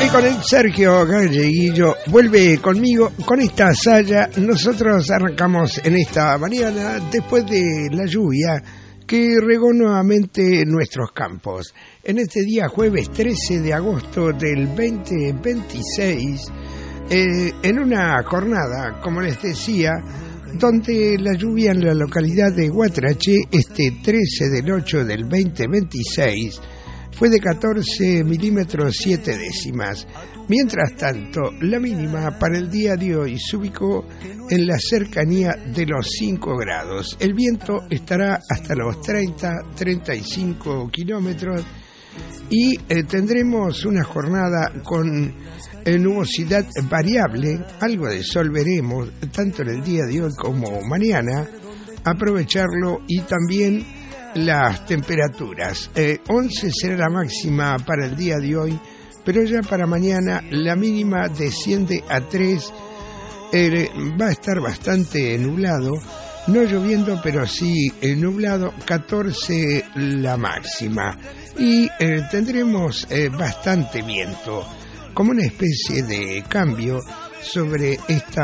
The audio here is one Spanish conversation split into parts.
Y con el Sergio Galleguillo vuelve conmigo con esta saya. Nosotros arrancamos en esta mañana después de la lluvia que regó nuevamente nuestros campos. En este día jueves 13 de agosto del 2026, en una jornada, como les decía, donde la lluvia en la localidad de Guatraché, este 13 del 8 del 2026, fue de 14 milímetros 7 décimas. Mientras tanto, la mínima para el día de hoy se ubicó en la cercanía de los 5 grados. El viento estará hasta los 30-35 kilómetros y tendremos una jornada con nubosidad variable. Algo de sol veremos tanto en el día de hoy como mañana. Aprovecharlo. Y también las temperaturas. 11 será la máxima para el día de hoy, pero ya para mañana la mínima desciende a 3. Va a estar bastante nublado, no lloviendo, pero sí nublado. 14 la máxima. Y tendremos bastante viento, como una especie de cambio sobre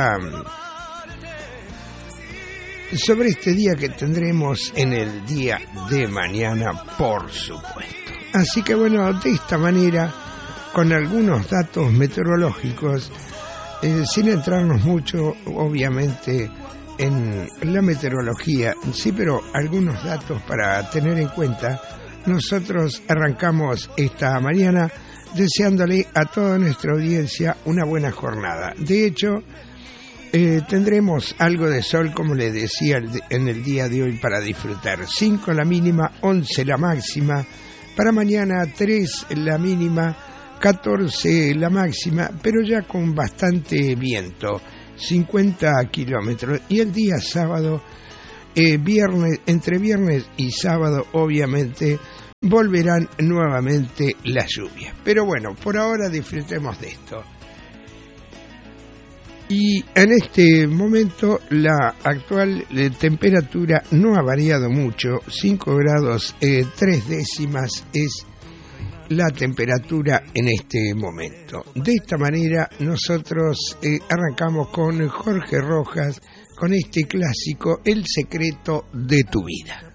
este día que tendremos en el día de mañana, por supuesto. Así que bueno, de esta manera, con algunos datos meteorológicos, sin entrarnos mucho, obviamente, en la meteorología, sí, pero algunos datos para tener en cuenta, nosotros arrancamos esta mañana deseándole a toda nuestra audiencia una buena jornada. De hecho, tendremos algo de sol, como les decía, en el día de hoy para disfrutar. 5 la mínima, 11 la máxima. Para mañana 3 la mínima, 14 la máxima, pero ya con bastante viento, 50 kilómetros. Y el día sábado, entre viernes y sábado, obviamente, volverán nuevamente las lluvias. Pero bueno, por ahora disfrutemos de esto. Y en este momento la actual temperatura no ha variado mucho, 5 grados 3 décimas es la temperatura en este momento. De esta manera nosotros arrancamos con Jorge Rojas, con este clásico, El secreto de tu vida.